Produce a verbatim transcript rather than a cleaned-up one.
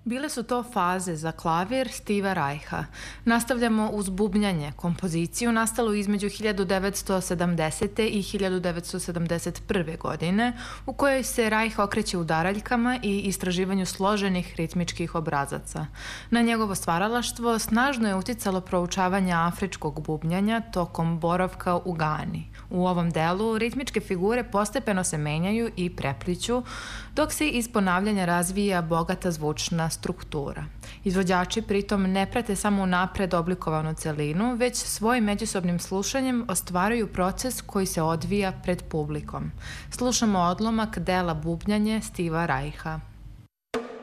Bile su to faze za klavir Steva Reicha. Nastavljamo uz bubnjanje, kompoziciju nastalu između hiljadu devetsto sedamdesete. i hiljadu devetsto sedamdeset prve. godine, u kojoj se Reich okreće udaraljkama i istraživanju složenih ritmičkih obrazaca. Na njegovo stvaralaštvo snažno je uticalo proučavanje afričkog bubnjanja tokom boravka u Gani. U ovom delu ritmičke figure postepeno se menjaju i prepliću, dok se iz ponavljanja razvija bogata zvučna struktura. Izvođači pritom ne prate samo unapred oblikovanu celinu, već svojim međusobnim slušanjem ostvaruju proces koji se odvija pred publikom. Slušamo odlomak dela Bubnjanje Steva Reicha.